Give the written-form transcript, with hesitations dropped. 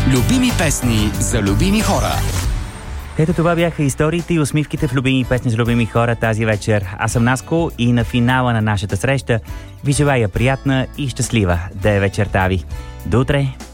Любими песни за любими хора. Ето това бяха историите и усмивките в любими песни за любими хора тази вечер. Аз съм Наско и на финала на нашата среща ви желая приятна и щастлива да е вечерта ви. До утре!